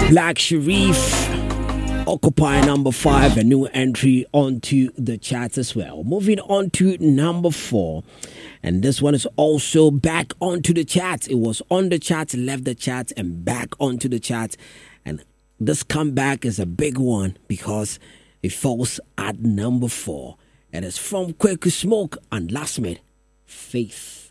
Black Sharif occupy number 5, a new entry onto the charts as well. Moving on to number 4, and this one is also back onto the charts. It was on the charts, left the charts, and back onto the charts. And this comeback is a big one because it falls at number 4. And it's from Kwaku Smoke and Lastmid, Faith.